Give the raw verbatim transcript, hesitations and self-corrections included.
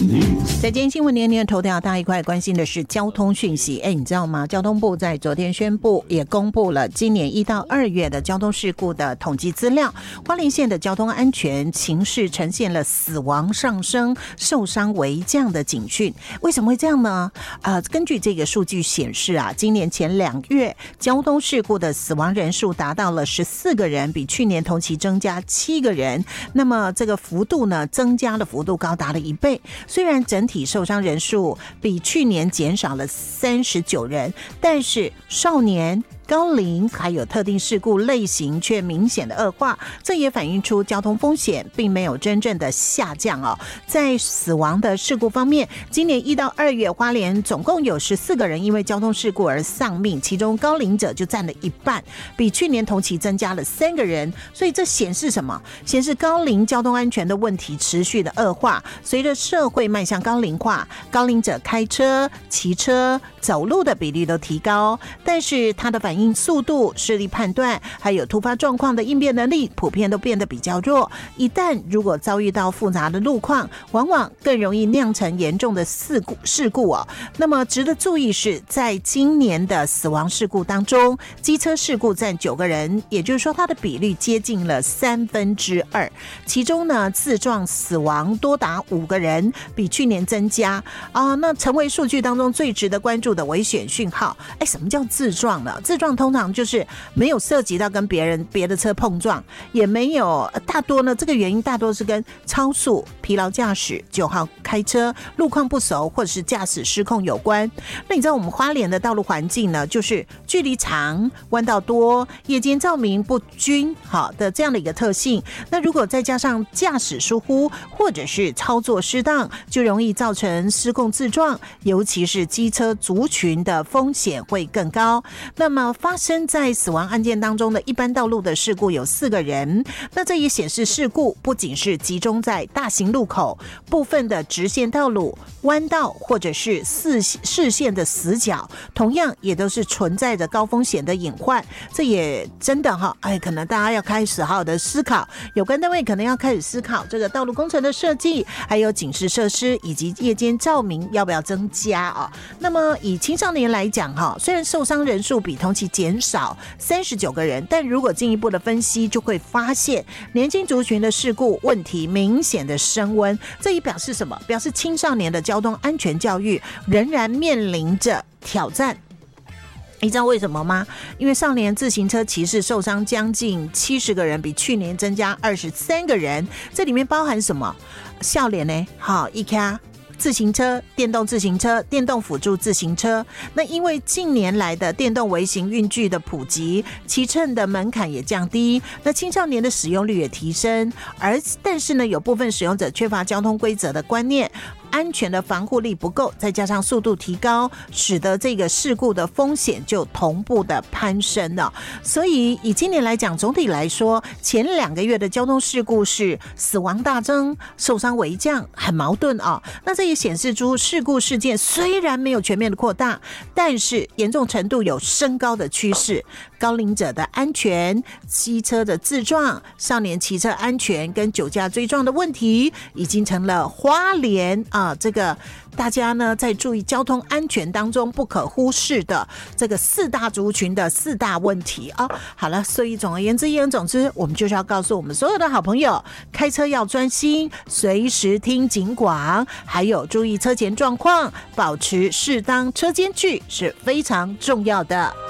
在今天新闻年年头条，大家一块关心的是交通讯息。哎，你知道吗？交通部在昨天宣布，也公布了今年一到二月的交通事故的统计资料。花莲县的交通安全情势呈现了死亡上升、受伤为降的警讯。为什么会这样呢？呃，根据这个数据显示啊，今年前两月交通事故的死亡人数达到了十四个人，比去年同期增加七个人。那么这个幅度呢，增加的幅度高达了一倍。虽然整体受伤人数比去年减少了三十九人，但是少年、高龄还有特定事故类型却明显的恶化，这也反映出交通风险并没有真正的下降哦。在死亡的事故方面，今年一到二月，花莲总共有十四个人因为交通事故而丧命，其中高龄者就占了一半，比去年同期增加了三个人。所以这显示什么？显示高龄交通安全的问题持续的恶化。随着社会迈向高龄化，高龄者开车、骑车、走路的比例都提高，但是他的反应速度、视力判断还有突发状况的应变能力普遍都变得比较弱。一旦如果遭遇到复杂的路况，往往更容易酿成严重的事故事故哦。那么值得注意是，在今年的死亡事故当中，机车事故占九个人，也就是说它的比率接近了三分之二。其中呢，自撞死亡多达五个人，比去年增加啊。那成为数据当中最值得关注的危险讯号。哎，什么叫自撞呢？自撞通常就是没有涉及到跟别人别的车碰撞，也没有大多呢，这个原因大多是跟超速、疲劳驾驶、酒后开车、路况不熟或者是驾驶失控有关。那你知道我们花莲的道路环境呢，就是距离长、弯道多、夜间照明不均好的这样的一个特性。那如果再加上驾驶疏忽或者是操作失当，就容易造成失控自撞，尤其是机车族群的风险会更高。那么发生在死亡案件当中的一般道路的事故有四个人，那这也显示事故不仅是集中在大型路口、部分的直线道路、弯道或者是视视线的死角，同样也都是存在着高风险的隐患。这也真的哈，哎，可能大家要开始好好的思考，有关单位可能要开始思考这个道路工程的设计，还有警示设施以及夜间照明要不要增加啊？那么以青少年来讲哈，虽然受伤人数比同期减少三十九个人，但如果进一步的分析，就会发现年轻族群的事故问题明显的升温。这也表示什么？表示青少年的交通安全教育仍然面临着挑战。你知道为什么吗？因为少年自行车骑士受伤将近七十个人，比去年增加二十三个人。这里面包含什么？少年呢？好，一卡。自行车、电动自行车、电动辅助自行车，那因为近年来的电动微型运具的普及，骑乘的门槛也降低，那青少年的使用率也提升，而但是呢，有部分使用者缺乏交通规则的观念，安全的防护力不够，再加上速度提高，使得这个事故的风险就同步的攀升了。所以以今年来讲，总体来说，前两个月的交通事故是死亡大增，受伤为降，很矛盾啊、哦。那这也显示出事故事件虽然没有全面的扩大，但是严重程度有升高的趋势。高龄者的安全、机车的自撞、少年骑车安全跟酒驾追撞的问题，已经成了花莲啊，这个大家呢在注意交通安全当中不可忽视的这个四大族群的四大问题啊。好了，所以总而言之，言而总之，我们就是要告诉我们所有的好朋友，开车要专心，随时听警广，还有注意车前状况，保持适当车间距是非常重要的。